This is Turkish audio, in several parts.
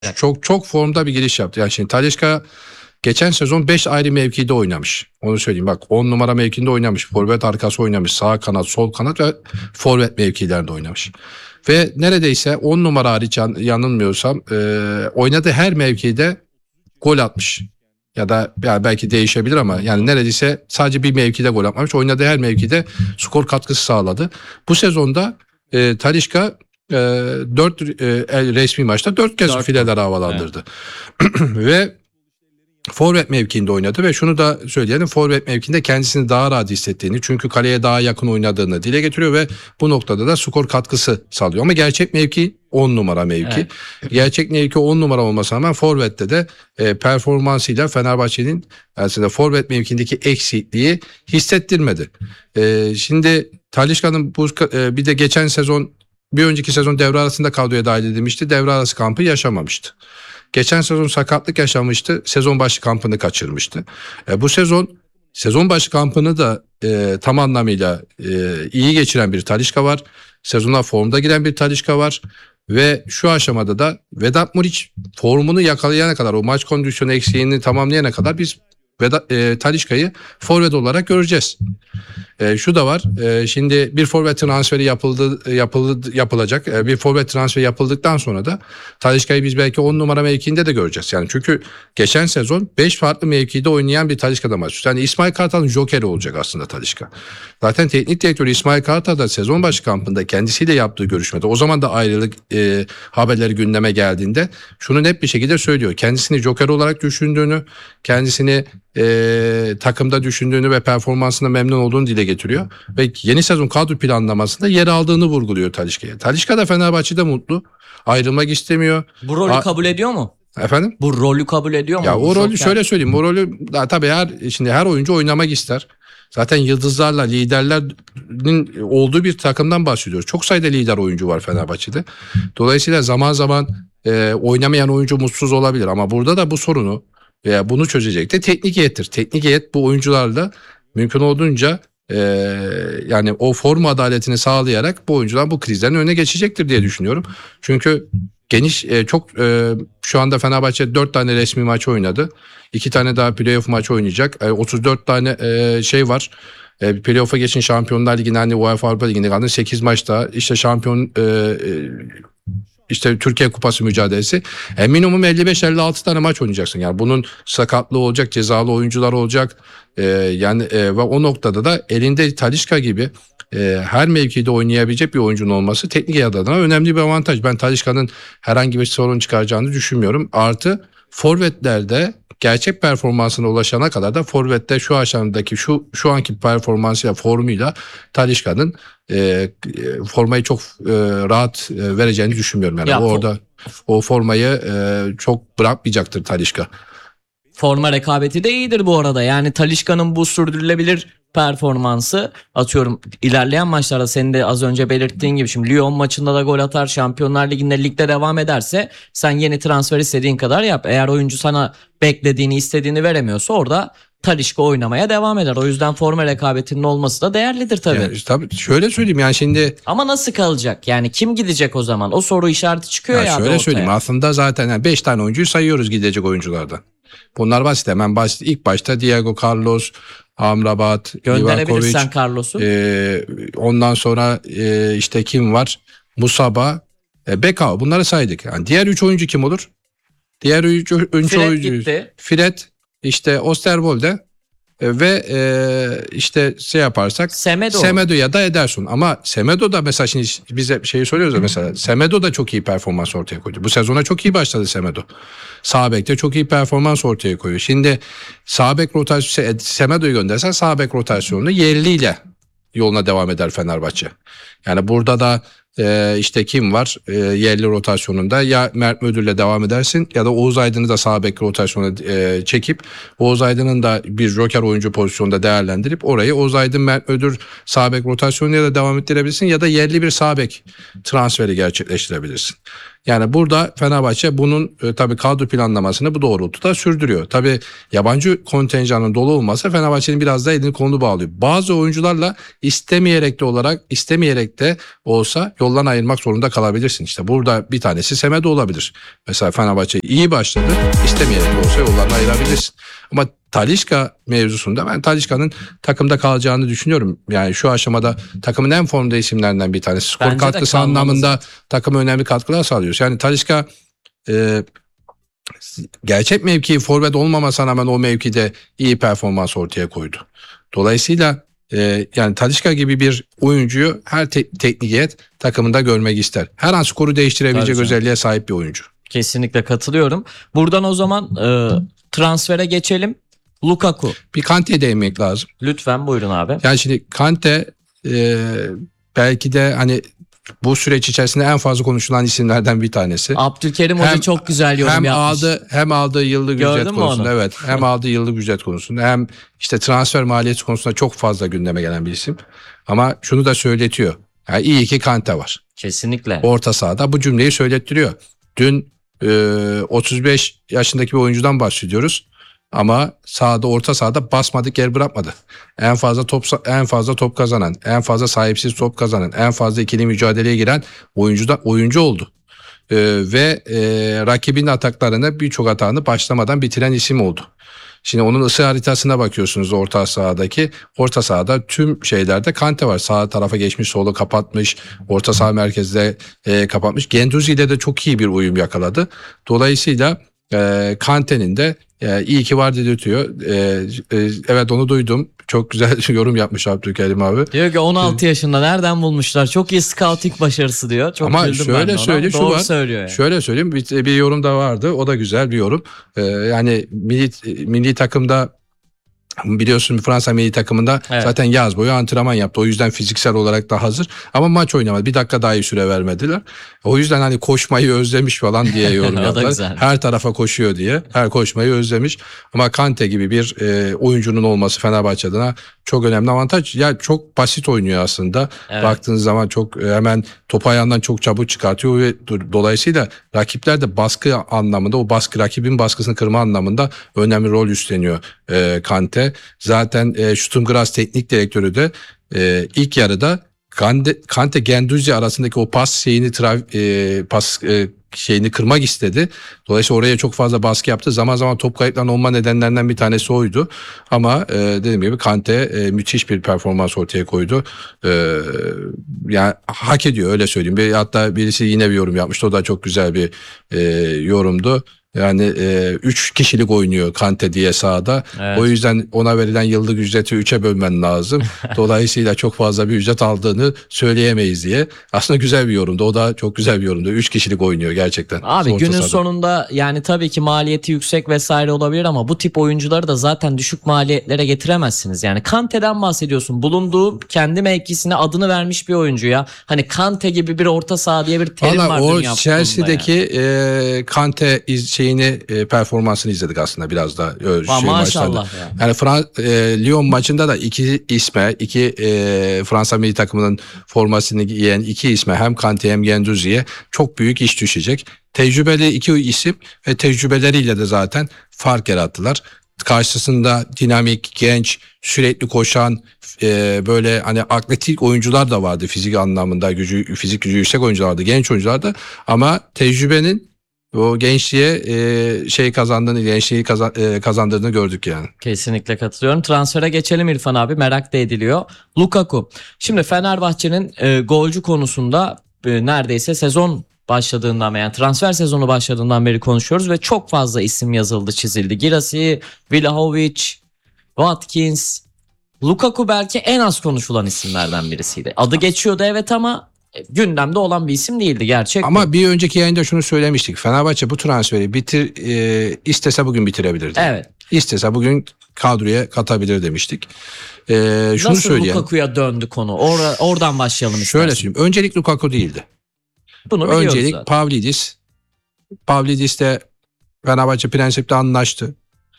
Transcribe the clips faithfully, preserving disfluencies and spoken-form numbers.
Evet. Çok çok formda bir giriş yaptı. Yani şimdi Talisca geçen sezon beş ayrı mevkide oynamış. Onu söyleyeyim bak, on numara mevkinde oynamış. Forvet arkası oynamış. Sağ kanat, sol kanat ve forvet mevkilerinde oynamış. Ve neredeyse on numara hariç yan, yanılmıyorsam e, oynadığı her mevkide gol atmış. Ya da yani belki değişebilir ama yani neredeyse sadece bir mevkide gol atmamış. Oynadığı her mevkide skor katkısı sağladı. Bu sezonda e, Talisca e, dört e, resmi maçta dört kez Dört fileleri havalandırdı. Evet. Ve forvet mevkiinde oynadı ve şunu da söyleyelim, forvet mevkiinde kendisini daha rahat hissettiğini, çünkü kaleye daha yakın oynadığını dile getiriyor ve bu noktada da skor katkısı sağlıyor. Ama gerçek mevki on numara mevki. Evet. Gerçek mevki on numara olmasına rağmen forvette de e, performansıyla Fenerbahçe'nin aslında forvet mevkindeki eksikliği hissettirmedi. E, şimdi Talisca'nın bu e, bir de geçen sezon, bir önceki sezon devre arasında kadroya dahil edilmişti. Devre arası kampı yaşamamıştı. Geçen sezon sakatlık yaşamıştı. Sezon başı kampını kaçırmıştı. E, bu sezon sezon başı kampını da e, tam anlamıyla e, iyi geçiren bir Talisca var. Sezona formda giren bir Talisca var. Ve şu aşamada da Vedat Muriç formunu yakalayana kadar, o maç kondisyonu eksiğini tamamlayana kadar biz Vedat, e, Talisca'yı forvet olarak göreceğiz. E, şu da var. E, şimdi bir forvet transferi yapıldı, yapıldı yapılacak. E, bir forvet transferi yapıldıktan sonra da Talisca'yı biz belki on numara mevkiinde de göreceğiz. Yani çünkü geçen sezon beş farklı mevkide oynayan bir Talisca'dan bahsediyoruz. Yani İsmail Kartal'ın jokeri olacak aslında Talisca. Zaten teknik direktör İsmail Kartal da sezon başı kampında kendisiyle yaptığı görüşmede, o zaman da ayrılık e, haberleri gündeme geldiğinde şunu net bir şekilde söylüyor. Kendisini joker olarak düşündüğünü, kendisini e, takımda düşündüğünü ve performansına memnun olduğunu dile getiriyor. Ve yeni sezon kadro planlamasında yer aldığını vurguluyor Talisca'ya. Talisca da Fenerbahçe'de mutlu. Ayrılmak istemiyor. Bu rolü A- kabul ediyor mu? Efendim? Bu rolü kabul ediyor mu? Ya o rolü Joker. şöyle söyleyeyim. O rolü da, tabii her şimdi her oyuncu oynamak ister. Zaten yıldızlarla, liderlerin olduğu bir takımdan bahsediyoruz. Çok sayıda lider oyuncu var Fenerbahçe'de. Dolayısıyla zaman zaman e, oynamayan oyuncu mutsuz olabilir. Ama burada da bu sorunu veya bunu çözecek de teknik heyettir. Teknik heyet bu oyuncularla mümkün olduğunca e, yani o form adaletini sağlayarak bu oyuncular bu krizlerin önüne geçecektir diye düşünüyorum. Çünkü geniş e, çok e, şu anda Fenerbahçe dört tane resmi maç oynadı. iki tane daha playoff maç oynayacak. E, otuz dört tane e, şey var. E, playoff'a geçin, Şampiyonlar Ligi'nde, hani UEFA Avrupa Ligi'nde kaldı. sekiz maçta işte şampiyon e, e, işte Türkiye Kupası mücadelesi. E, minimum elli beş elli altı tane maç oynayacaksın. Yani bunun sakatlığı olacak, cezalı oyuncular olacak. E, yani e, ve o noktada da elinde Talisca gibi e, her mevkide oynayabilecek bir oyuncunun olması teknik heyet adına önemli bir avantaj. Ben Talisca'nın herhangi bir sorun çıkaracağını düşünmüyorum. Artı forvetlerde gerçek performansına ulaşana kadar da forvette şu aşamadaki şu şu anki performansıyla, formuyla Talisca'nın e, e, formayı çok e, rahat e, vereceğini düşünmüyorum. Yani Ya, o orada o formayı e, çok bırakmayacaktır Talisca. Forma rekabeti de iyidir bu arada. Yani Talisca'nın bu sürdürülebilir performansı, atıyorum ilerleyen maçlarda senin de az önce belirttiğin gibi, şimdi Lyon maçında da gol atar, Şampiyonlar Ligi'nde ligde devam ederse sen yeni transfer istediğin kadar yap. Eğer oyuncu sana beklediğini, istediğini veremiyorsa orada Talisca oynamaya devam eder. O yüzden forma rekabetinin olması da değerlidir tabii. Yani, tabii şöyle söyleyeyim yani şimdi. Ama nasıl kalacak? Yani kim gidecek o zaman? O soru işareti çıkıyor ya. Ya şöyle ortaya. söyleyeyim, aslında zaten yani beş tane oyuncuyu sayıyoruz gidecek oyunculardan. Bunlar basit, hemen basit. İlk başta Diego Carlos, Amrabat, gönderebilirsen Livakovic, Carlos'u. E, ondan sonra e, işte kim var? Musaba, e, Bekao, bunları saydık. Yani diğer üç oyuncu kim olur? Diğer üç oyuncu Fred oyuncu. gitti. Fred, işte Osterwolde e, ve e, işte şey yaparsak Semedo. Semedo ya da Ederson. Ama Semedo da mesela, şimdi bize şeyi soruyoruz ya, mesela Semedo da çok iyi performans ortaya koydu. Bu sezona çok iyi başladı Semedo. Sağ bekte çok iyi performans ortaya koyuyor. Şimdi sağ bek rotasyonu, Semedo'yu göndersen sağ bek rotasyonunu yerliyle yoluna devam eder Fenerbahçe. Yani burada da e, işte kim var e, yerli rotasyonunda, ya Mert Müldür'le devam edersin ya da Oğuz Aydın'ı da sağ bek rotasyonuna e, çekip Oğuz Aydın'ın da bir joker oyuncu pozisyonunda değerlendirip orayı Oğuz Aydın, Mert Müldür sağ bek rotasyonuna da devam ettirebilirsin ya da yerli bir sağ bek transferi gerçekleştirebilirsin. Yani burada Fenerbahçe bunun e, tabii kadro planlamasını bu doğrultuda sürdürüyor. Tabii yabancı kontenjanın dolu olmasa Fenerbahçe'nin biraz da elini kolunu bağlıyor. Bazı oyuncularla istemeyerek de olarak istemeyerek de olsa yoldan ayırmak zorunda kalabilirsin. İşte burada bir tanesi Semedo olabilir. Mesela Fenerbahçe iyi başladı. İstemeyerek de olsa yollarını ayırabilirsin. Ama Talisca mevzusunda ben Talisca'nın takımda kalacağını düşünüyorum. Yani şu aşamada takımın en formda isimlerinden bir tanesi. Skor Bence de katkısı kalmalı anlamında zaten. takıma önemli katkılar sağlıyor. Yani Talisca e, gerçek mevkii forvet olmamasına rağmen o mevkide iyi performans ortaya koydu. Dolayısıyla e, yani Talisca gibi bir oyuncuyu her te- teknik heyet takımında görmek ister. Her an skoru değiştirebilecek Tabii canım. özelliğe sahip bir oyuncu. Kesinlikle katılıyorum. Buradan o zaman e, transfere geçelim. Lukaku. Bir Kante'ye değinmek lazım. Lütfen buyurun abi. Yani şimdi Kante e, belki de hani bu süreç içerisinde en fazla konuşulan isimlerden bir tanesi. Abdülkerim Hoca Hem- çok güzel yorum Hem yapmış. aldı hem aldığı yıllık Gördün ücret mü konusunda onu? evet hem aldığı yıllık ücret konusunda hem işte transfer maliyeti konusunda çok fazla gündeme gelen bir isim. Ama şunu da söyletiyor. Yani iyi ki Kante var. Kesinlikle. Orta sahada bu cümleyi söylettiriyor. Dün e, otuz beş yaşındaki bir oyuncudan bahsediyoruz. Ama sahada orta sahada basmadık yer bırakmadı. En fazla top en fazla top kazanan, en fazla sahipsiz top kazanan, en fazla ikili mücadeleye giren oyuncu da oyuncu oldu. Ee, ve e, rakibin ataklarını birçok atağını başlamadan bitiren isim oldu. Şimdi onun ısı haritasına bakıyorsunuz orta sahadaki. Orta sahada tüm şeylerde Kante var. Sağ tarafa geçmiş, solu kapatmış. Orta saha merkezde e, kapatmış. Guendouzi ile de çok iyi bir uyum yakaladı. Dolayısıyla e, Kante'nin de e, iyi ki var dedirtiyor. E, e, evet onu duydum. Çok güzel yorum yapmış Abdülkerim abi. Diyor ki on altı yaşında nereden bulmuşlar? Çok iyi scouting başarısı diyor. Çok Ama güldüm ben şöyle de ona. söyle şu Doğru var. söylüyor yani. Şöyle söyleyeyim bir, bir yorum da vardı. O da güzel bir yorum. Ee, yani milli milli takımda biliyorsun Fransa milli takımında Evet. zaten yaz boyu antrenman yaptı. O yüzden fiziksel olarak da hazır. Ama maç oynamadı. Bir dakika daha iyi süre vermediler. O yüzden hani koşmayı özlemiş falan diye yorum O da yaptılar. güzel. Her tarafa koşuyor diye. Her koşmayı özlemiş. Ama Kante gibi bir e, oyuncunun olması Fenerbahçe adına çok önemli avantaj. Ya çok basit oynuyor aslında. Evet. Baktığınız zaman çok e, hemen topu ayağından çok çabuk çıkartıyor ve do- dolayısıyla rakipler de baskı anlamında o baskı rakibin baskısını kırma anlamında önemli rol üstleniyor e, Kante. Zaten e, Sturm teknik direktörü de e, ilk yarıda Kante, Kante Guendouzi arasındaki o pas şeyini tra- e, pas e, şeyini kırmak istedi. Dolayısıyla oraya çok fazla baskı yaptı. Zaman zaman top kayıplarının olma nedenlerinden bir tanesi oydu. Ama e, dediğim gibi Kante e, müthiş bir performans ortaya koydu. E, yani hak ediyor öyle söyleyeyim. Bir, hatta birisi yine bir yorum yapmıştı. O da çok güzel bir e, yorumdu. Yani e, üç kişilik oynuyor Kante diye sahada. Evet. O yüzden ona verilen yıllık ücreti üçe bölmen lazım. Dolayısıyla çok fazla bir ücret aldığını söyleyemeyiz diye. Aslında güzel bir yorumdu. O da çok güzel bir yorumdu. Üç kişilik oynuyor gerçekten. Abi Orta günün sahada. sonunda yani tabii ki maliyeti yüksek vesaire olabilir ama bu tip oyuncuları da zaten düşük maliyetlere getiremezsiniz. Yani Kante'den bahsediyorsun. Bulunduğu kendi mevkisine adını vermiş bir oyuncu ya. Hani Kante gibi bir orta saha diye bir terim Valla var o dünya futbolunda Chelsea'deki yani. e, Kante iz, şeyini e, performansını izledik aslında biraz da. Ö, Ha, şey maşallah maçlarda. ya. Yani Fran- e, Lyon maçında da iki isme, iki e, Fransa milli takımının formasını giyen iki isme hem Kante hem Guendouzi'ye çok büyük iş düşecek. Tecrübeli iki isim ve tecrübeleriyle de zaten fark yarattılar. Karşısında dinamik, genç, sürekli koşan e, böyle hani atletik oyuncular da vardı fizik anlamında gücü fizik gücü yüksek oyuncular vardı, genç oyuncular da ama tecrübenin o gençliğe e, şey kazandığını, gençliği kazan, e, kazandırdığını gördük yani. Kesinlikle katılıyorum. Transfere geçelim İrfan abi. Merak da ediliyor. Lukaku. Şimdi Fenerbahçe'nin e, golcü konusunda e, neredeyse sezon başladığından yani transfer sezonu başladığından beri konuşuyoruz ve çok fazla isim yazıldı, çizildi. Girassi, Vlahovic, Watkins. Lukaku belki en az konuşulan isimlerden birisiydi. Adı geçiyordu evet ama gündemde olan bir isim değildi gerçek. Ama bu. bir önceki yayında şunu söylemiştik. Fenerbahçe bu transferi bitir e, istese bugün bitirebilirdi. Evet. İstese bugün kadroya katabilir demiştik. E, şunu Nasıl söyleyelim. Lukaku'ya döndü konu? Or- oradan başlayalım istersen. Şöyle söyleyeyim. Öncelik Lukaku değildi. Bunu biliyoruz Öncelik zaten. Pavlidis. Pavlidis de Fenerbahçe prensipte anlaştı.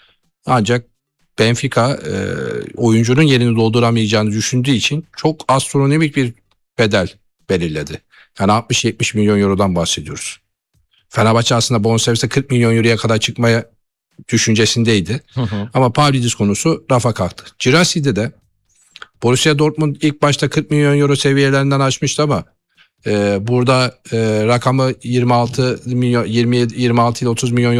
Ancak Benfica e, oyuncunun yerini dolduramayacağını düşündüğü için çok astronomik bir bedel belirledi. Yani altmış yetmiş milyon eurodan bahsediyoruz. Fenerbahçe aslında bonservise kırk milyon euroya kadar çıkmaya düşüncesindeydi. Hı hı. Ama Pavlidis konusu rafa kalktı. Girassi'de de Borussia Dortmund ilk başta kırk milyon euro seviyelerinden aşmıştı ama e, burada e, rakamı yirmi altı milyon yirmi yedi yirmi altı ile otuz milyon